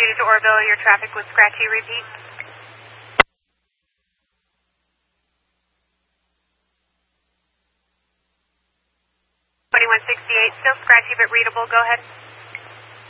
Judy to Oroville, your traffic was scratchy, repeat. 2168, still scratchy but readable, go ahead.